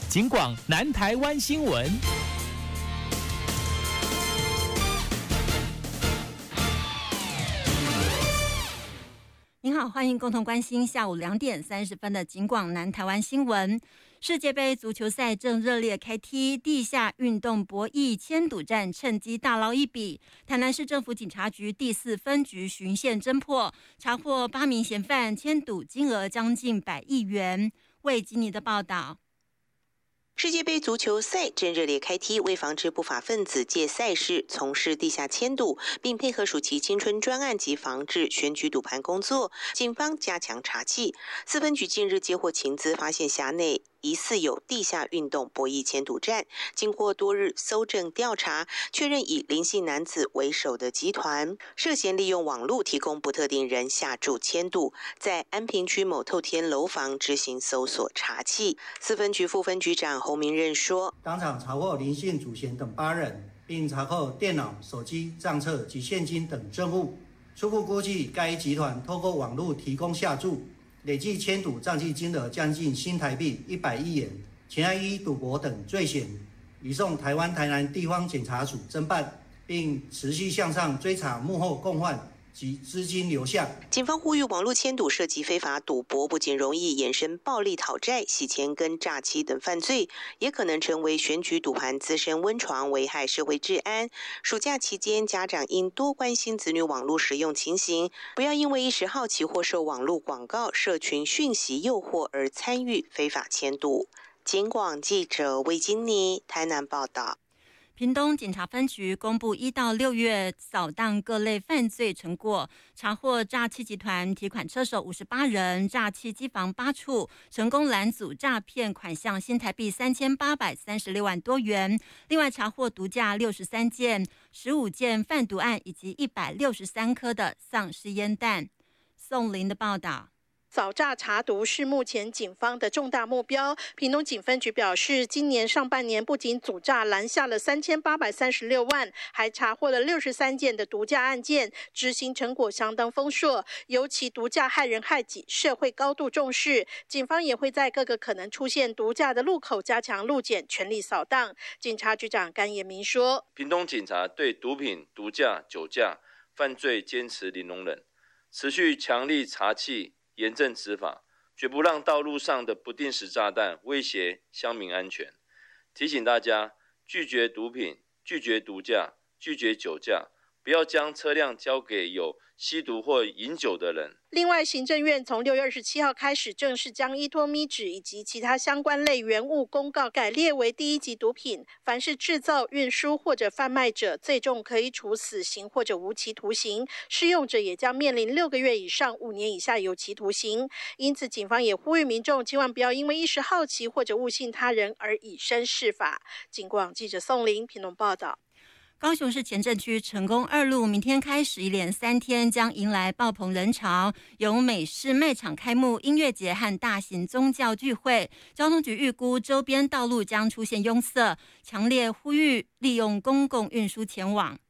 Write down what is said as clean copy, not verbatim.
警广南台湾新闻。 您好，欢迎共同关心下午2点30分的警广南台湾新闻。世界杯足球赛正热烈开踢，地下运动博弈签赌战趁机大捞一笔。台南市政府警察局第4分局巡线侦破，查获8名嫌犯，签赌金额将近100亿元。魏吉尼的报道。 世界杯足球赛正热烈开踢，为防止不法分子借赛事从事地下签赌，并配合暑期青春专案及防治选举赌盘工作，警方加强查缉。4分局近日接获情资，发现辖内疑似有地下运动博弈签赌站，经过多日搜证调查，确认以林姓男子为首的集团涉嫌利用网络提供不特定人下注签赌，在安平区某透天楼房执行搜索查缉。4分局副分局长侯明任说， 当场查获林姓主嫌等8人，并查扣电脑、手机、账册及现金等证物，初步估计该集团透过网络提供下注，累计签赌账计金额将近新台币100亿元，前案依赌博等罪嫌移送台湾台南地方检察署侦办，并持续向上追查幕后共犯及资金流向。 警方呼吁网络签赌涉及非法赌博，不仅容易衍生暴力讨债、洗钱跟诈欺等犯罪，也可能成为选举赌盘滋生温床，危害社会治安。暑假期间，家长应多关心子女网络使用情形，不要因为一时好奇或受网络广告、社群讯息诱惑而参与非法签赌。警广记者魏金妮台南报道。 屏东警察分局公布1到6月扫荡各类犯罪成果，查获诈欺集团提款车手58人，诈欺机房8处，成功拦阻诈骗款项新台币3836万多元。另外查获毒驾63件、15件贩毒案以及163颗的丧尸烟弹。宋林的报道。 扫诈查毒是目前警方的重大目标。屏东警分局表示，今年上半年不仅阻诈拦下了3836万，还查获了63件的毒驾案件，执行成果相当丰硕。尤其毒驾害人害己，社会高度重视。警方也会在各个可能出现毒驾的路口加强路检，全力扫荡。警察局长甘彦明说， 屏东警察对毒品、毒驾、酒驾犯罪坚持零容忍，持续强力查缉，严正执法，绝不让道路上的不定时炸弹威胁乡民安全。提醒大家，拒绝毒品，拒绝毒驾，拒绝酒驾，不要将车辆交给有吸毒或饮酒的人。 另外，行政院从6月27号开始正式将依托咪纸以及其他相关类原物公告改列为第1级毒品，凡是制造、运输或者贩卖者，最重可以处死刑或者无期徒刑，适用者也将面临6个月以上5年以下有期徒刑。因此，警方也呼吁民众千万不要因为一时好奇或者误信他人而以身试法。警广记者宋林屏东报道。 高雄市前镇区成功2路明天开始一连3天将迎来爆棚人潮，由美式卖场开幕、音乐节和大型宗教聚会。交通局预估周边道路将出现拥塞，强烈呼吁利用公共运输前往。